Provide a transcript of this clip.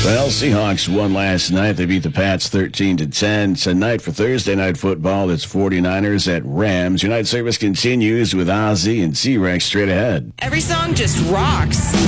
Well, Seahawks won last night. They beat the Pats 13-10. Tonight for Thursday Night Football, it's 49ers at Rams. United Service continues with Ozzy and C-Rex straight ahead. Every song just rocks.